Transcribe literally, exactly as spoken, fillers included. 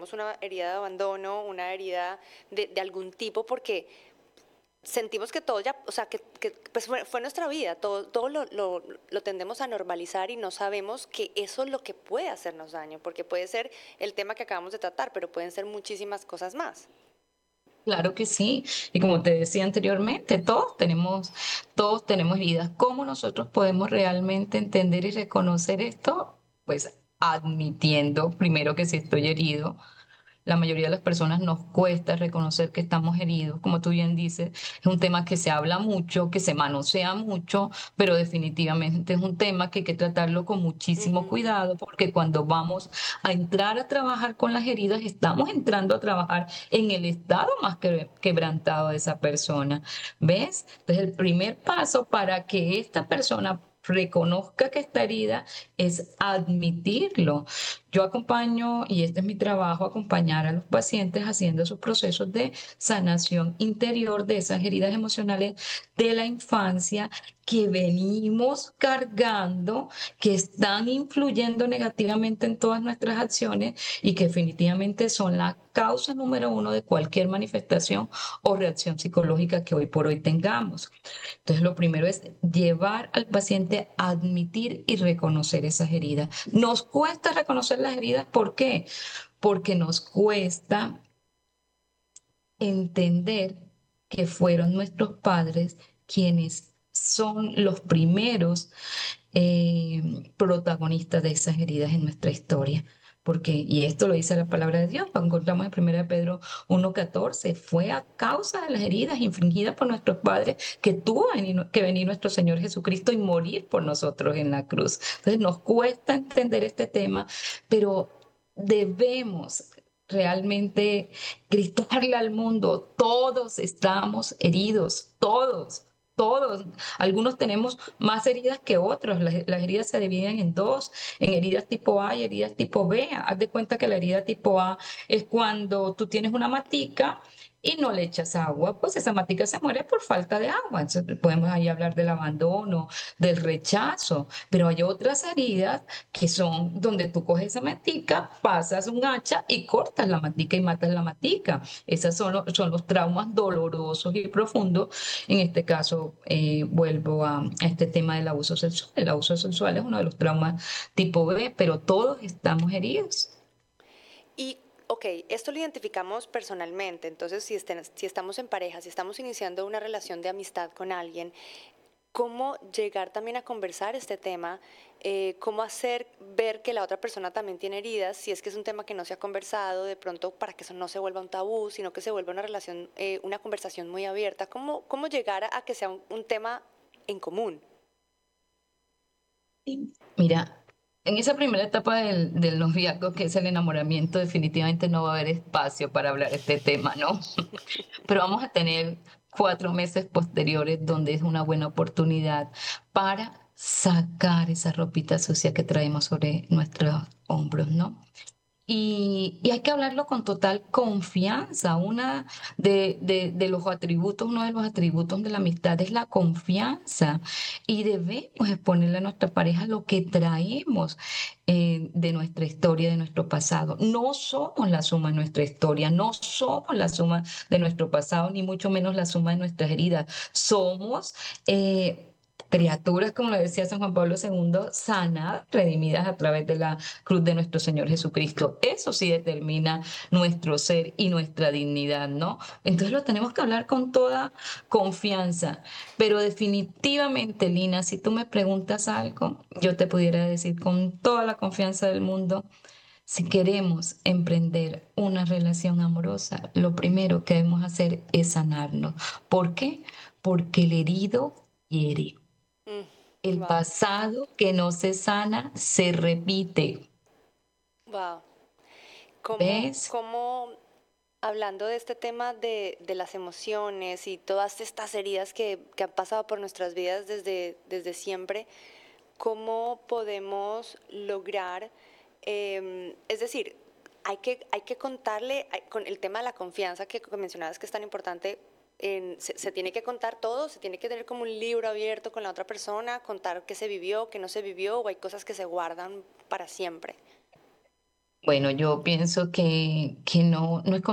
tenemos una herida de abandono, una herida de, de algún tipo, porque sentimos que todo ya, o sea, que, que pues fue, fue nuestra vida, todo, todo lo, lo, lo tendemos a normalizar y no sabemos que eso es lo que puede hacernos daño, porque puede ser el tema que acabamos de tratar, pero pueden ser muchísimas cosas más. Claro que sí. Y como te decía anteriormente, todos tenemos, todos tenemos heridas. ¿Cómo nosotros podemos realmente entender y reconocer esto? Pues admitiendo primero que si estoy herido. La mayoría de las personas nos cuesta reconocer que estamos heridos, como tú bien dices, es un tema que se habla mucho, que se manosea mucho, pero definitivamente es un tema que hay que tratarlo con muchísimo Ujú. cuidado, porque cuando vamos a entrar a trabajar con las heridas, estamos entrando a trabajar en el estado más que- quebrantado de esa persona. ¿Ves? Entonces, el primer paso para que esta persona reconozca que está herida es admitirlo. Yo acompaño, y este es mi trabajo, acompañar a los pacientes haciendo sus procesos de sanación interior de esas heridas emocionales de la infancia que venimos cargando, que están influyendo negativamente en todas nuestras acciones y que definitivamente son la causa número uno de cualquier manifestación o reacción psicológica que hoy por hoy tengamos. Entonces, lo primero es llevar al paciente a admitir y reconocer esas heridas. Nos cuesta reconocer las heridas, ¿por qué? Porque nos cuesta entender que fueron nuestros padres quienes son los primeros eh, protagonistas de esas heridas en nuestra historia. Porque, y esto lo dice la palabra de Dios, lo encontramos en primera de Pedro uno catorce, fue a causa de las heridas infligidas por nuestros padres que tuvo que venir nuestro Señor Jesucristo y morir por nosotros en la cruz. Entonces nos cuesta entender este tema, pero debemos realmente gritarle al mundo, todos estamos heridos, todos. Todos, algunos tenemos más heridas que otros. Las, las heridas se dividen en dos, en heridas tipo A y heridas tipo B. Haz de cuenta que la herida tipo A es cuando tú tienes una matica y no le echas agua, pues esa matica se muere por falta de agua. Entonces, podemos ahí hablar del abandono, del rechazo, pero hay otras heridas que son donde tú coges esa matica, pasas un hacha y cortas la matica y matas la matica. Esos son, los- son los traumas dolorosos y profundos. En este caso, eh, vuelvo a, a este tema del abuso sexual. El abuso sexual es uno de los traumas tipo B, pero todos estamos heridos. Y, ok, esto lo identificamos personalmente, entonces si, estén- si estamos en pareja, si estamos iniciando una relación de amistad con alguien, ¿cómo llegar también a conversar este tema? Eh, ¿Cómo hacer ver que la otra persona también tiene heridas? Si es que es un tema que no se ha conversado, de pronto para que eso no se vuelva un tabú, sino que se vuelva una relación, eh, una conversación muy abierta. ¿Cómo, cómo llegar a, a que sea un, un tema en común? Y mira, en esa primera etapa del, del noviazgo, que es el enamoramiento, definitivamente no va a haber espacio para hablar de este tema, ¿no? Pero vamos a tener cuatro meses posteriores donde es una buena oportunidad para sacar esa ropita sucia que traemos sobre nuestros hombros, ¿no? Y, y hay que hablarlo con total confianza. Una de, de, de los atributos, uno de los atributos de la amistad es la confianza. Y debemos exponerle a nuestra pareja lo que traemos eh, de nuestra historia, de nuestro pasado. No somos la suma de nuestra historia, no somos la suma de nuestro pasado, ni mucho menos la suma de nuestras heridas. Somos... eh, criaturas, como lo decía San Juan Pablo segundo, sanadas, redimidas a través de la cruz de nuestro Señor Jesucristo. Eso sí determina nuestro ser y nuestra dignidad, ¿no? Entonces lo tenemos que hablar con toda confianza. Pero definitivamente, Lina, si tú me preguntas algo, yo te pudiera decir con toda la confianza del mundo, si queremos emprender una relación amorosa, lo primero que debemos hacer es sanarnos. ¿Por qué? Porque el herido hiere. Mm, El wow, pasado que no se sana se repite. wow. ¿Cómo, ¿Ves? cómo hablando de este tema de, de las emociones y todas estas heridas que, que han pasado por nuestras vidas desde, desde siempre, cómo podemos lograr, eh, es decir, hay que, hay que contarle, hay- con el tema de la confianza que mencionabas que es tan importante, en- se, se tiene que contar todo, se tiene que tener como un libro abierto con la otra persona, contar qué se vivió, qué no se vivió, o hay cosas que se guardan para siempre. Bueno, yo pienso que, que no, no es